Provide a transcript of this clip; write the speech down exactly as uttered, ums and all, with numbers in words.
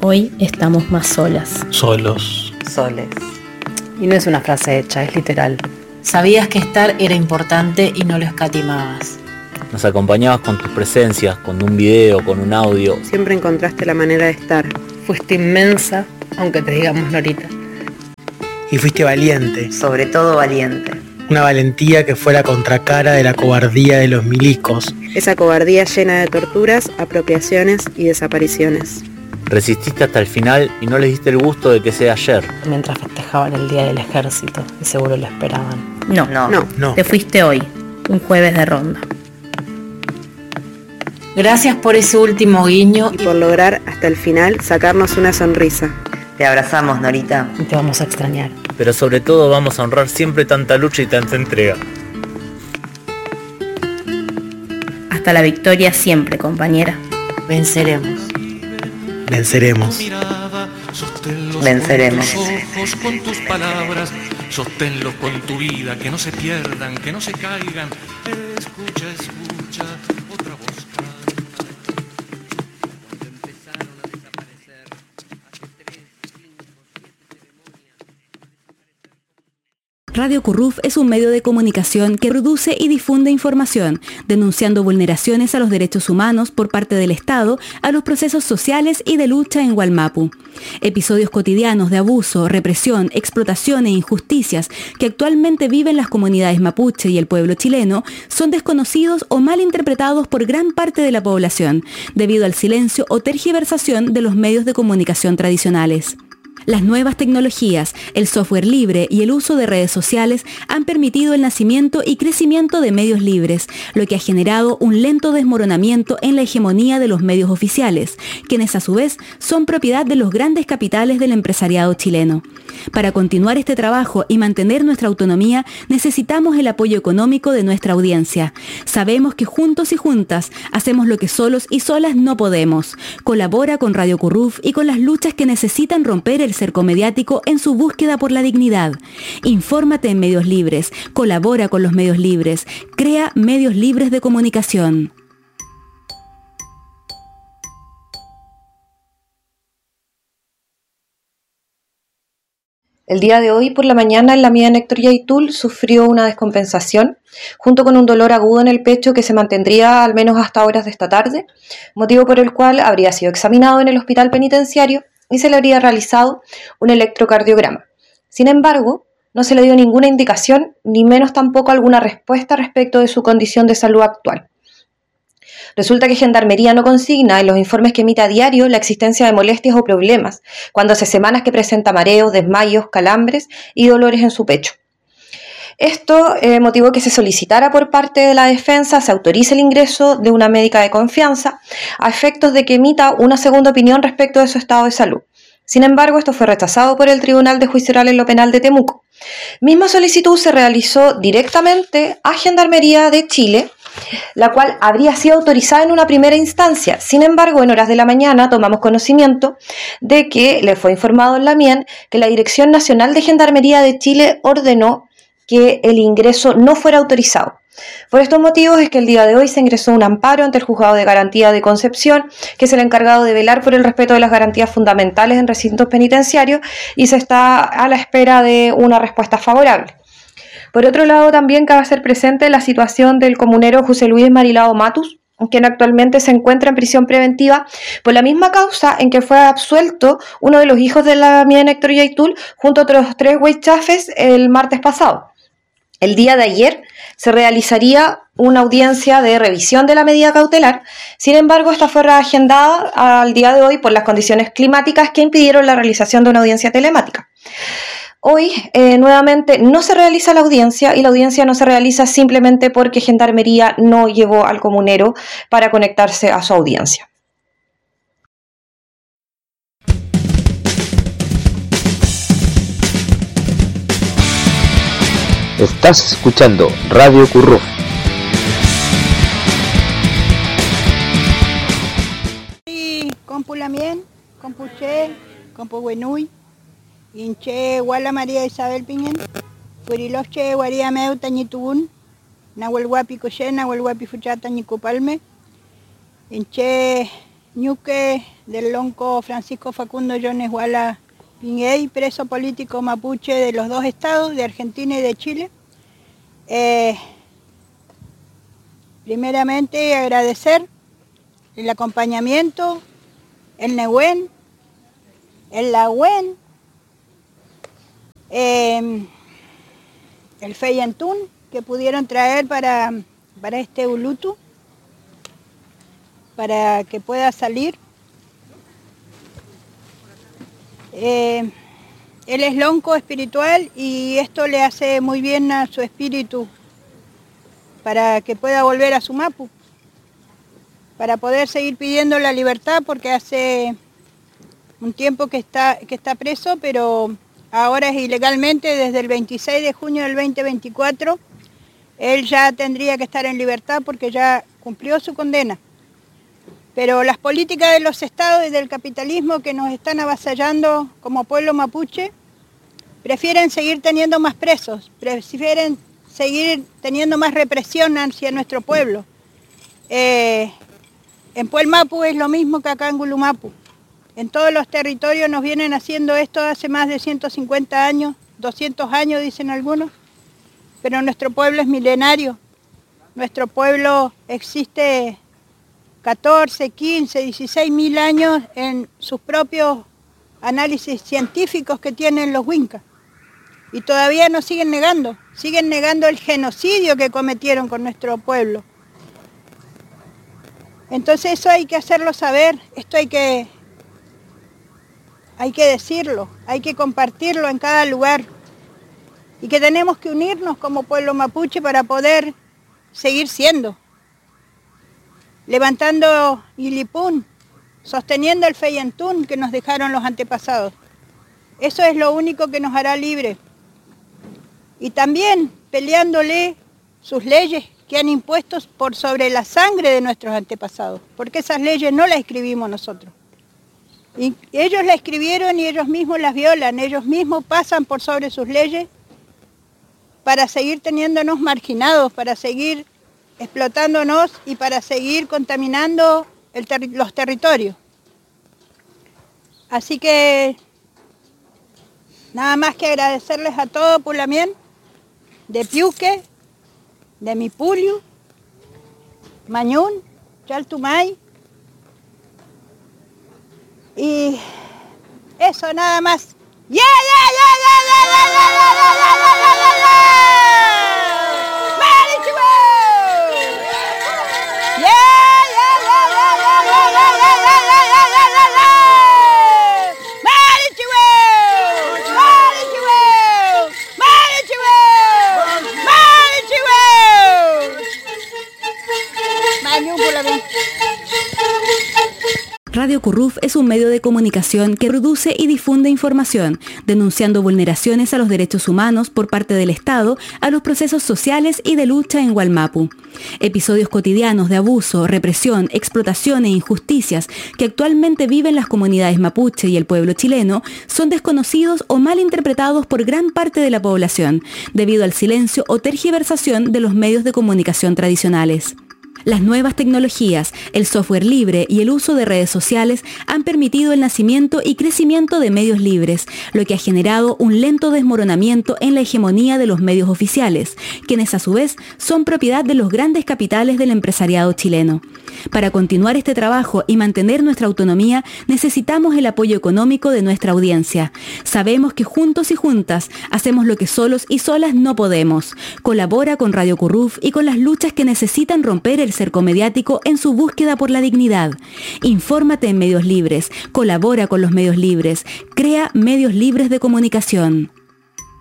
Hoy estamos más solas. Solos. Soles. Y no es una frase hecha, es literal. Sabías que estar era importante y no lo escatimabas. Nos acompañabas con tus presencias, con un video, con un audio. Siempre encontraste la manera de estar. Fuiste inmensa, aunque te digamos Norita. Y fuiste valiente. Sobre todo valiente. Una valentía que fue la contracara de la cobardía de los milicos. Esa cobardía llena de torturas, apropiaciones y desapariciones. Resististe hasta el final y no les diste el gusto de que sea ayer. Mientras festejaban el Día del Ejército, y seguro lo esperaban. No, No, No, No. te fuiste hoy, un jueves de ronda. Gracias por ese último guiño y por lograr hasta el final sacarnos una sonrisa. Te abrazamos, Norita. Y te vamos a extrañar. Pero sobre todo vamos a honrar siempre tanta lucha y tanta entrega. Hasta la victoria siempre, compañera. venceremos. Venceremos. Venceremos. Ojos con tus palabras, sosténlos con tu vida, que no se pierdan, que no se caigan. Escucha, escucha, otra voz canta. Cuando empezaron a desaparecer, hace tres, cinco, siete ceremonias. Radio Curruf es un medio de comunicación que produce y difunde información, denunciando vulneraciones a los derechos humanos por parte del Estado a los procesos sociales y de lucha en Wallmapu. Episodios cotidianos de abuso, represión, explotación e injusticias que actualmente viven las comunidades mapuche y el pueblo chileno son desconocidos o mal interpretados por gran parte de la población, debido al silencio o tergiversación de los medios de comunicación tradicionales. Las nuevas tecnologías, el software libre y el uso de redes sociales han permitido el nacimiento y crecimiento de medios libres, lo que ha generado un lento desmoronamiento en la hegemonía de los medios oficiales, quienes a su vez son propiedad de los grandes capitales del empresariado chileno. Para continuar este trabajo y mantener nuestra autonomía, necesitamos el apoyo económico de nuestra audiencia. Sabemos que juntos y juntas hacemos lo que solos y solas no podemos. Colabora con Radio Curruf y con las luchas que necesitan romper el cerco mediático en su búsqueda por la dignidad. Infórmate en medios libres, colabora con los medios libres, crea medios libres de comunicación. El día de hoy por la mañana en la mía Héctor Yaitul sufrió una descompensación junto con un dolor agudo en el pecho que se mantendría al menos hasta horas de esta tarde, motivo por el cual habría sido examinado en el hospital penitenciario y se le habría realizado un electrocardiograma. Sin embargo, no se le dio ninguna indicación, ni menos tampoco alguna respuesta respecto de su condición de salud actual. Resulta que Gendarmería no consigna en los informes que emite a diario la existencia de molestias o problemas, cuando hace semanas que presenta mareos, desmayos, calambres y dolores en su pecho. Esto eh, motivó que se solicitara por parte de la defensa, se autorice el ingreso de una médica de confianza a efectos de que emita una segunda opinión respecto de su estado de salud. Sin embargo, esto fue rechazado por el Tribunal de Juicio Oral en lo Penal de Temuco. Misma solicitud se realizó directamente a Gendarmería de Chile, la cual habría sido autorizada en una primera instancia. Sin embargo, en horas de la mañana tomamos conocimiento de que le fue informado en la M I E N que la Dirección Nacional de Gendarmería de Chile ordenó que el ingreso no fuera autorizado. Por estos motivos es que el día de hoy se ingresó un amparo ante el Juzgado de Garantía de Concepción, que es el encargado de velar por el respeto de las garantías fundamentales en recintos penitenciarios, y se está a la espera de una respuesta favorable. Por otro lado, también cabe hacer presente la situación del comunero José Luis Marilao Matus, quien actualmente se encuentra en prisión preventiva por la misma causa en que fue absuelto uno de los hijos de la M I E N Héctor Yaitul junto a otros tres huaychafes el martes pasado. El día de ayer se realizaría una audiencia de revisión de la medida cautelar, sin embargo esta fue reagendada al día de hoy por las condiciones climáticas que impidieron la realización de una audiencia telemática. Hoy eh, nuevamente no se realiza la audiencia y la audiencia no se realiza simplemente porque Gendarmería no llevó al comunero para conectarse a su audiencia. Estás escuchando Radio Curruf. Compulamien, Compuche, Compubuenuy, Inche, Wala María Isabel Piñen, Furiloche, Guaría Meu, Tañitubun, Nahuelhuapi Coche, Nahuelhuapi Fuchata, Ñicupalme, Inche, ñuque del lonco Francisco Facundo Jones Guala Pinguey, preso político mapuche de los dos estados, de Argentina y de Chile. Eh, primeramente agradecer el acompañamiento, el Nehuen, el Lahuen, eh, el Feyentún que pudieron traer para, para este Ulutu, para que pueda salir. Eh, él es lonco espiritual y esto le hace muy bien a su espíritu para que pueda volver a su mapu, para poder seguir pidiendo la libertad, porque hace un tiempo que está, que está preso, pero ahora es ilegalmente desde el veintiséis de junio del veinte veinticuatro. Él ya tendría que estar en libertad porque ya cumplió su condena. Pero las políticas de los estados y del capitalismo que nos están avasallando como pueblo mapuche prefieren seguir teniendo más presos, prefieren seguir teniendo más represión hacia nuestro pueblo. Eh, en Puelmapu es lo mismo que acá en Gulumapu. En todos los territorios nos vienen haciendo esto hace más de ciento cincuenta años, doscientos años dicen algunos, pero nuestro pueblo es milenario. Nuestro pueblo existe catorce, quince, dieciséis mil años en sus propios análisis científicos que tienen los Wincas. Y todavía nos siguen negando, siguen negando el genocidio que cometieron con nuestro pueblo. Entonces eso hay que hacerlo saber, esto hay que, hay que decirlo, hay que compartirlo en cada lugar. Y que tenemos que unirnos como pueblo mapuche para poder seguir siendo. Levantando Ilipún, sosteniendo el Feyentún que nos dejaron los antepasados. Eso es lo único que nos hará libres. Y también peleándole sus leyes que han impuesto por sobre la sangre de nuestros antepasados, porque esas leyes no las escribimos nosotros. Y ellos las escribieron y ellos mismos las violan, ellos mismos pasan por sobre sus leyes para seguir teniéndonos marginados, para seguir explotándonos y para seguir contaminando el ter- los territorios. Así que nada más que agradecerles a todo Pulamien, de Piuque, de Mipulio, Mañún, Chaltumay, y eso nada más. ¡Yeah, yeah, yeah, yeah, yeah, yeah, yeah, yeah, yeah, yeah, yeah, yeah, yeah! Radio Curruf es un medio de comunicación que produce y difunde información, denunciando vulneraciones a los derechos humanos por parte del Estado a los procesos sociales y de lucha en Gualmapu. Episodios cotidianos de abuso, represión, explotación e injusticias que actualmente viven las comunidades mapuche y el pueblo chileno son desconocidos o mal interpretados por gran parte de la población, debido al silencio o tergiversación de los medios de comunicación tradicionales. Las nuevas tecnologías, el software libre y el uso de redes sociales han permitido el nacimiento y crecimiento de medios libres, lo que ha generado un lento desmoronamiento en la hegemonía de los medios oficiales, quienes a su vez son propiedad de los grandes capitales del empresariado chileno. Para continuar este trabajo y mantener nuestra autonomía, necesitamos el apoyo económico de nuestra audiencia. Sabemos que juntos y juntas hacemos lo que solos y solas no podemos. Colabora con Radio Curruf y con las luchas que necesitan romper el cerco mediático en su búsqueda por la dignidad. Infórmate en medios libres, colabora con los medios libres, crea medios libres de comunicación.